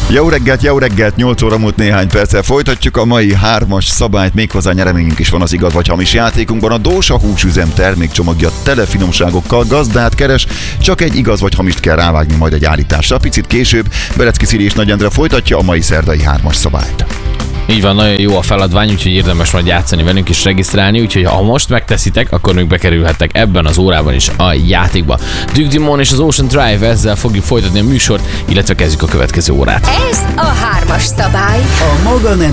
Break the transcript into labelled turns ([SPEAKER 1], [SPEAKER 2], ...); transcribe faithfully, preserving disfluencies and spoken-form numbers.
[SPEAKER 1] Jó reggelt, jó reggelt, nyolc óra múlt néhány perccel folytatjuk a mai hármas szabályt, méghozzá nyereményünk is van az igaz vagy hamis játékunkban. A Dósa húsüzem termékcsomagja tele finomságokkal gazdát keres, csak egy igaz vagy hamist kell rávágni majd egy állításra. Picit később Berecki Szili és Nagy Endre folytatja a mai szerdai hármas szabályt.
[SPEAKER 2] Így van, nagyon jó a feladvány, úgyhogy érdemes majd játszani velünk és regisztrálni, úgyhogy ha most megteszitek, akkor még bekerülhettek ebben az órában is a játékba. Duke Dumont és az Ocean Drive, ezzel fogjuk folytatni a műsort, illetve kezdjük a következő órát.
[SPEAKER 3] Ez a hármas szabály.
[SPEAKER 4] A maga nem